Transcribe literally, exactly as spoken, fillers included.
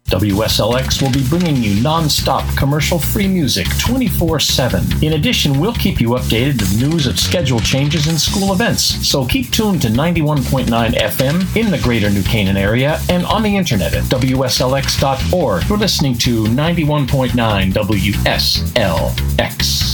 W S L X will be bringing you non-stop commercial-free music twenty-four seven. In addition, we'll keep you updated with news of schedule changes and school events. So keep tuned to ninety-one point nine F M in the greater New Canaan area and on the internet at W S L X dot org. You're listening to ninety-one point nine W S L X.